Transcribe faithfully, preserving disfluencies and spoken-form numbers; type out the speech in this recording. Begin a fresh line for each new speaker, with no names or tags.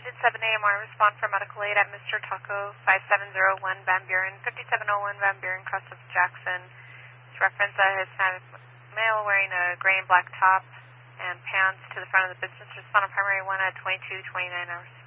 Engine seven A M R, respond for medical aid at Mister Taco, five seven zero one Van Buren, fifty-seven oh one Van Buren, cross of Jackson. To reference a Hispanic male wearing a gray and black top and pants to the front of the business. Respond on primary one at twenty-two twenty-nine hours.